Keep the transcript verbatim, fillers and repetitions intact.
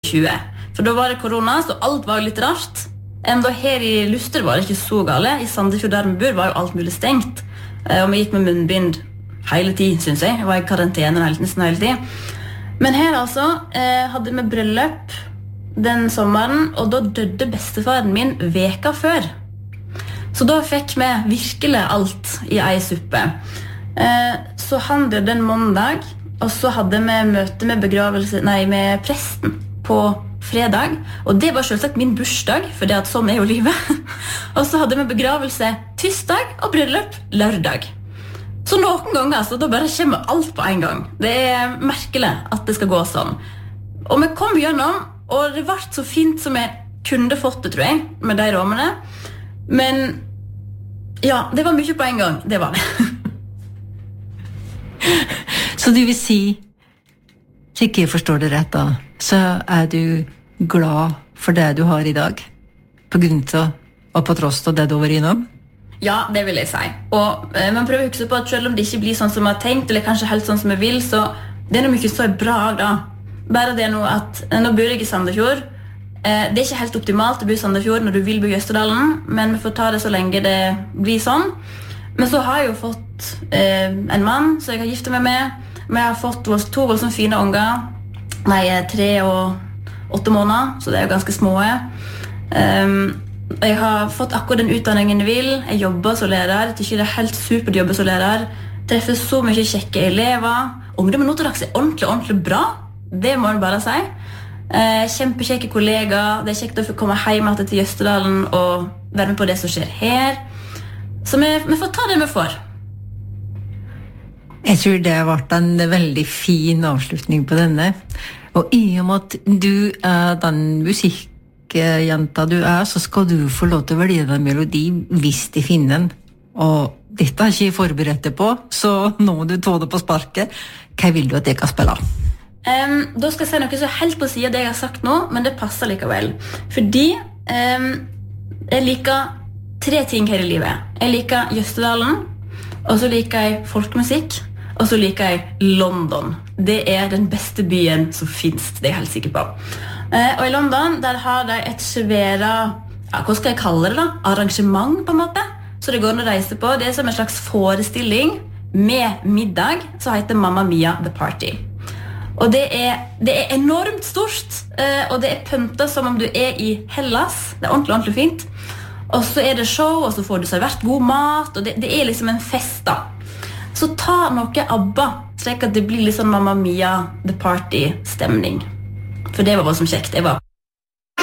tjue. For da var det korona, så alt var litt rart. Enda her i Luster var det ikke så gale. I Sandefjord der vi bor var jo alt mulig stengt. Og vi gikk med munnbind hele tiden, synes jeg. Jeg var i karantene hele, nesten hele tiden. Men her altså eh, hadde vi bryllup den sommeren, og da døde bestefaren min veka før. Så da fikk vi virkelig alt i ei suppe. Eh, så han døde en mandag, og så hadde vi møte med begravelse, nei, med presten på fredag, og det var selvsagt min bursdag, for det at sånn er jo livet. Og så hadde vi begravelse tirsdag og bryllup lørdag. Så noen ganger, så da bare kommer alt på en gang. Det er merkelig at det skal gå sånn. Og vi kom gjennom, og det ble så fint som jeg kunne fått det, tror jeg, med de rommene. Men ja, det var mye på en gang, det var det. Så du vil si, så ikke jeg forstår det rett da, så er du glad for det du har i dag, på grunn av og på tross av det du var innom? Ja, det vil jeg si. Og eh, man prøver å huske på at selv om det ikke blir sånn som man har tenkt, eller kanskje helt sånn som jeg vil, så det er noe mye så bra da. Bare det nå at, nå bor jeg i Sandefjord, eh, det er ikke helt optimalt å bo i Sandefjord når du vil bo i Østerdalen, men vi får ta det så lenge det blir sånn. Men så har jeg jo fått eh, en mann, så jeg har giftet meg med, men jeg har fått to voldsomt fine unger. Nei, tre og åtte måneder, så det er jo ganske små. Um, jeg har fått akkurat den utdanningen jeg vil. Jeg jobber som lærer. Jeg tykker det er helt supert å jobbe som lærer. Treffer så mye kjekke elever. Ungdommen nå til dags er ordentlig, ordentlig bra. Det må jeg bare si. Uh, kjempekjekke kollegaer. Det er kjekt å få komme hjem til Jøsterdalen og være med på det som skjer her. Så vi, vi får ta det vi får. Jeg tror det har vært en veldig fin avslutning på denne. Og i og med at du er den musikkjenta du er, så skal du få lov til å velge en melodi hvis de finner den. Og dette har ikke jeg forberedt deg på, så nå må du ta det på sparket. Hva vil du at jeg kan spille? Um, da skal jeg si noe så helt på siden av det jeg har sagt nå, men det passer likevel. Fordi um, jeg liker tre ting her i livet. Jeg liker Jøsterdalen, og så liker jeg folkemusikk, og så liker jeg London. Det er den beste byen som finnes, det er jeg helt sikker på. Eh, og i London, der har de et svære, ja, hva skal jeg kalle det da? Arrangement på en måte. Så det går an å reise på. Det er som en slags forestilling med middag, som heter Mamma Mia The Party. Og det er, det er enormt stort, eh, og det er pyntet som om du er i Hellas. Det er ordentlig, ordentlig fint. Og så er det show, og så får du servert god mat, og det, det er liksom en fest da. Så ta noe ABBA, slik at det blir litt sånn Mamma Mia The Party-stemning. For det var bare som kjekt, det var.